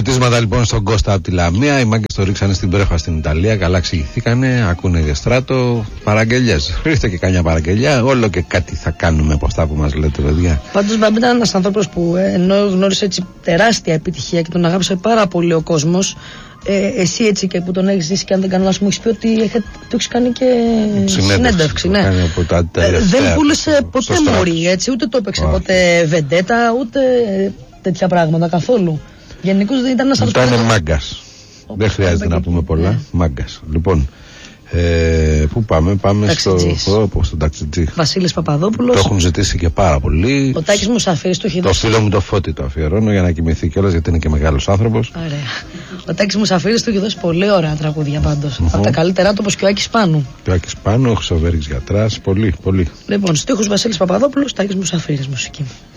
Χαιρετίσματα λοιπόν στον Κώστα από τη Λαμία. Οι μάγκες το ρίξανε στην Πρέφα στην Ιταλία. Καλά εξηγηθήκανε. Ακούνε για στράτο. Παραγγελιές. Ρίχτε και καμιά παραγγελιά. Όλο και κάτι θα κάνουμε από αυτά που μας λέτε, παιδιά. Πάντως, Μπαμπή ήταν ένας άνθρωπος που ενώ γνώρισε έτσι τεράστια επιτυχία και τον αγάπησε πάρα πολύ ο κόσμος. Εσύ έτσι και που τον έχεις ζήσει και αν δεν κάνω λάθος, μου έχεις πει ότι το έχεις κάνει και συνέντευξη. Ναι. Δεν πούλησε ποτέ μωρή, έτσι, ούτε το έπαιξε ποτέ βεντέτα, ούτε τέτοια πράγματα καθόλου. Γενικώς δεν ήταν ένας άνθρωπος. Ήταν μάγκας. Δεν χρειάζεται να πούμε πολλά. Μάγκας. Λοιπόν, πού πάμε? Πάμε στον ταξιτζή. Βασίλης Παπαδόπουλος. Το έχουν ζητήσει και πάρα πολύ. Ο Τάκης Μουσαφίρης του έχει δώσει. Το φίλο μου το Φώτη το αφιερώνω για να κοιμηθεί κιόλας, γιατί είναι και μεγάλος άνθρωπος. Ωραία. Ο Τάκης Μουσαφίρης του έχει δώσει πολύ ωραία τραγούδια πάντως. Από τα καλύτερά του, όπως και ο Άκης Πάνου. Και ο Άκης Πάνου, ο Χρυσοβέρης Γιατράς. Πολύ, πολύ. Λοιπόν, στίχους Βασίλης Παπαδόπουλος, Τάκης Μουσαφίρης μουσική.